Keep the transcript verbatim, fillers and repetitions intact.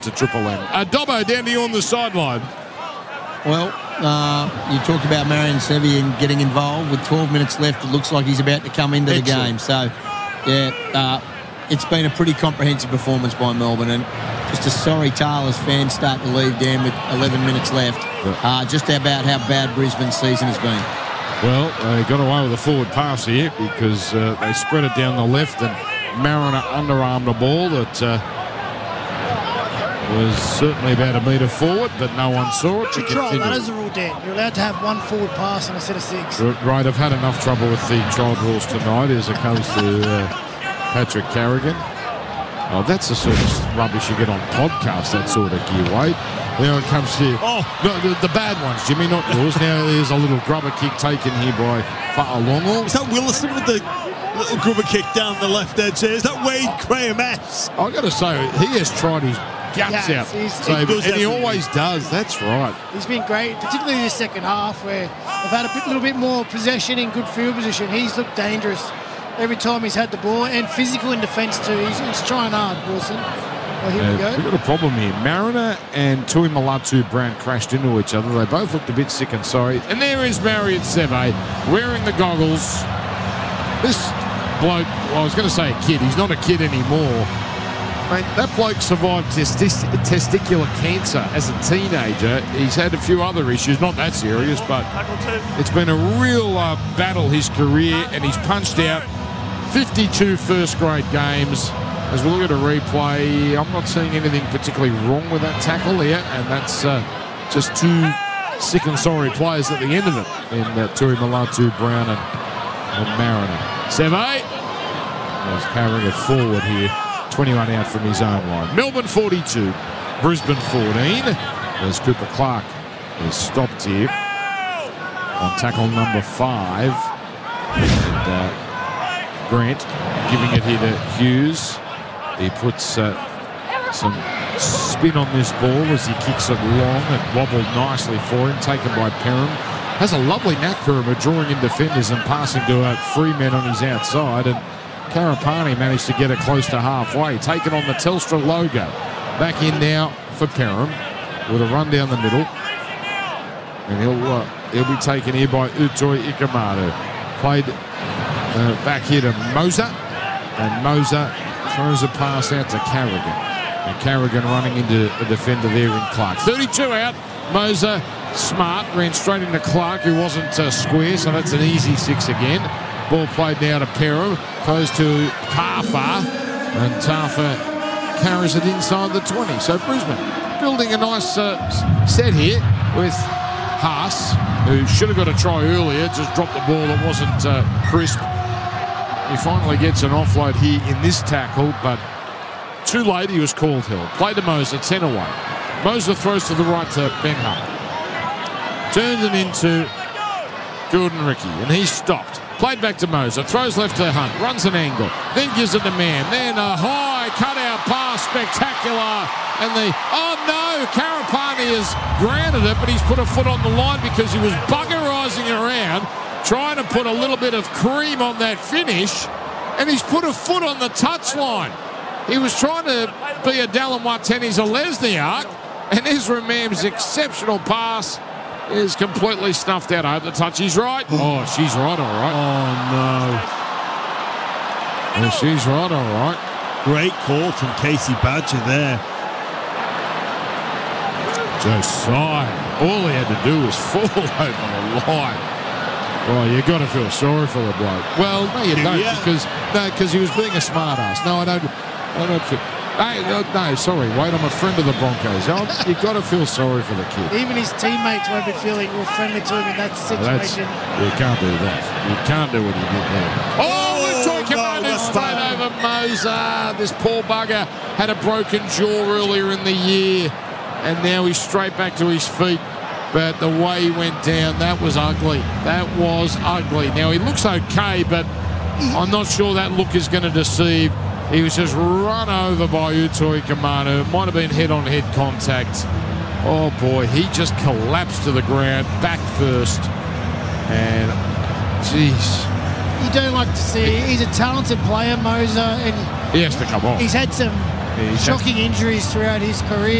to Triple M. Uh, Dobbo, down to you on the sideline. Well, uh, you talked about Marion Sevian getting involved. With twelve minutes left, it looks like he's about to come into Excellent. the game. So, yeah, uh, it's been a pretty comprehensive performance by Melbourne, and just a sorry tale as fans start to leave down with eleven minutes left. Uh, just about how bad Brisbane's season has been. Well, they got away with a forward pass here because uh, they spread it down the left, and Mariner underarmed a ball that uh, was certainly about a metre forward, but no one saw it. Control, that is the rule, Dan. You're allowed to have one forward pass on a set of six. Right, I've had enough trouble with the child rules tonight as it comes to uh, Patrick Carrigan. Oh, that's the sort of rubbish you get on podcasts, that sort of gear weight. Now it comes to, oh, no, the, the bad ones, Jimmy, not yours. Now there's a little grubber kick taken here by Fa'alongo. Is that Willison with the little grubber kick down the left edge there? Is that Wade Graham-esque? I've got to say, he has tried his guts Yes, out. he's- So, he does and he everything. always does, that's right. He's been great, particularly in the second half where they've had a bit, little bit more possession in good field position. He's looked dangerous every time he's had the ball, and physical in defence too. He's, he's trying hard, Wilson. Well, here Uh, we go. we've got a problem here. Mariner and Tui Malatu Brown crashed into each other. They both looked a bit sick and sorry. And there is Marion Seve wearing the goggles. This bloke, well, I was going to say a kid. He's not a kid anymore. Mate, that bloke survived testis- testicular cancer as a teenager. He's had a few other issues, not that serious, but it's been a real uh, battle his career, and he's punched out fifty-two first-grade games. As we look at a replay, I'm not seeing anything particularly wrong with that tackle here, and that's uh, just two sick and sorry players at the end of it in uh, Tui Malatu Brown and, and Mariner. Seve is carrying it forward here. twenty-one out from his own line. Melbourne forty-two, Brisbane fourteen. As Cooper Clark is stopped here on tackle number five. And uh, Grant giving it here to Hughes. He puts uh, some spin on this ball as he kicks it long. It wobbled nicely for him, taken by Perham. Has a lovely knack for him at drawing in defenders and passing to a free man on his outside. And Karapani managed to get it close to halfway. Taken on the Telstra logo. Back in now for Perham with a run down the middle. And he'll uh, he'll be taken here by Utoi Ikamaru. Played uh, back here to Moser. And Moser throws a pass out to Carrigan. And Carrigan running into a defender there in Clark. thirty-two out. Moser, smart, ran straight into Clark, who wasn't uh, square, so that's an easy six again. Ball played now to Perham. Goes to Tafa. And Tafa carries it inside the twenty. So Brisbane building a nice uh, set here with Haas, who should have got a try earlier, just dropped the ball that wasn't uh, crisp. He finally gets an offload here in this tackle, but too late. He was called held. Play to Moser, ten away. Moser throws to the right to Ben Hunt. Turns it into Jordan Ricky, and he's stopped. Played back to Moser. Throws left to Hunt. Runs an angle. Then gives it to Mann. Then a high cut-out pass. Spectacular. And the... Oh, no! Karapani has grounded it, but he's put a foot on the line because he was buggerising around, trying to put a little bit of cream on that finish, and he's put a foot on the touchline. He was trying to be a Dallin Wateni's a Lesniak, and Ezra Mam's exceptional pass is completely snuffed out. I hope the touch is right. Oh, she's right, all right. Oh, no. Oh, she's right, all right. Great call from Casey Badger there. Josiah, all he had to do was fall over the line. Well, you got to feel sorry for the bloke. Well, no, you don't, Yeah. because no, because he was being a smart ass. No, I don't. I don't feel. Hey, no, no, sorry, Wade. I'm a friend of the Broncos. Oh, you got to feel sorry for the kid. Even his teammates won't be feeling real friendly to him in that Well, that's, situation. you can't do that. You can't do what he did there. Oh, Utoi Kamanu no, straight no. over Moser. This poor bugger had a broken jaw earlier in the year, and now he's straight back to his feet. But the way he went down, that was ugly. That was ugly. Now, he looks okay, but I'm not sure that look is going to deceive. He was just run over by Utoi Kamanu. It might have been head-on-head contact. Oh, boy, he just collapsed to the ground, back first. And, jeez. You don't like to see. He's a talented player, Moser, and He has to come off. he's had some He he's had- Shocking injuries throughout his career.